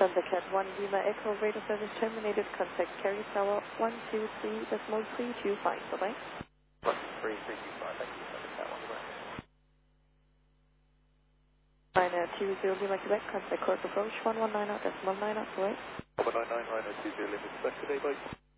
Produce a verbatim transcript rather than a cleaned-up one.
Thunder Cat one Lima Echo, radio service terminated. Contact carrier tower one two three decimal three two five. Bye-bye. one three three two five, thank you, Thunder Cat one Lima. Niner two zero Lima Quebec, contact course approach one one nine decimal nine. Bye-bye. one one nine nine nine two zero Lima Quebec today, bye.